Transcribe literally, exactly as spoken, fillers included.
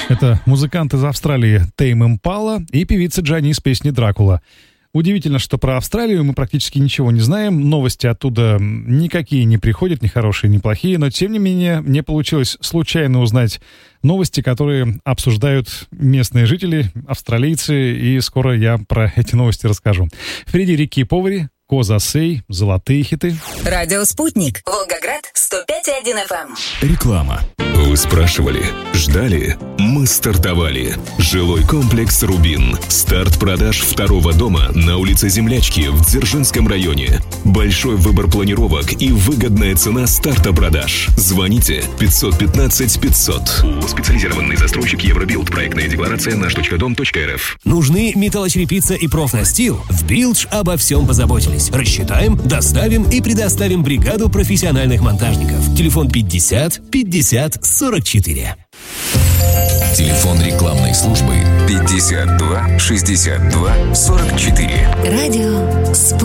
Это музыкант из Австралии Тейм Импала и певица Джани с песней «Дракула». Удивительно, что про Австралию мы практически ничего не знаем, новости оттуда никакие не приходят, ни хорошие, ни плохие, но тем не менее мне получилось случайно узнать новости, которые обсуждают местные жители, австралийцы, и скоро я про эти новости расскажу. Впереди Рики Повари, Коза Сей, золотые хиты. Радио «Спутник», Волгоград, сто пять и один эф эм. Реклама. Вы спрашивали, ждали? Мы стартовали. Жилой комплекс «Рубин». Старт продаж второго дома на улице Землячки в Дзержинском районе. Большой выбор планировок и выгодная цена старта продаж. Звоните пятьсот пятнадцать пятьсот. Специализированный застройщик Евробилд. Проектная декларация наш точка дом точка эр эф. Нужны металлочерепица и профнастил? В Билдж обо всем позаботились. Рассчитаем, доставим и предоставим бригаду профессиональных монтажников. Телефон пятьдесят пятьдесят сорок четыре. Телефон рекламной службы пятьдесят два шестьдесят два сорок четыре. Радио «Спутник».